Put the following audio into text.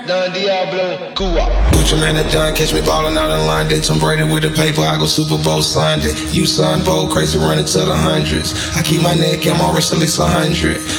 Don Diablo, Cuba. Gucci man at John, catch me ballin' out in line. Did Tom Brady with the paper, I go Super Bowl signed it. You son, bold, crazy, running to the hundreds. I keep my neck in my wrist at least 100.